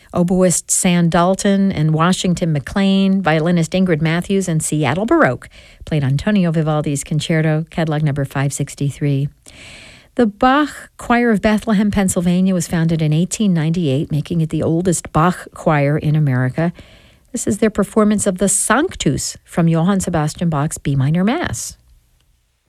Oboist Sam Dalton and Washington McLean, violinist Ingrid Matthews, and Seattle Baroque played Antonio Vivaldi's Concerto, catalog number 563. The Bach Choir of Bethlehem, Pennsylvania was founded in 1898, making it the oldest Bach choir in America. This is their performance of the Sanctus from Johann Sebastian Bach's B minor Mass.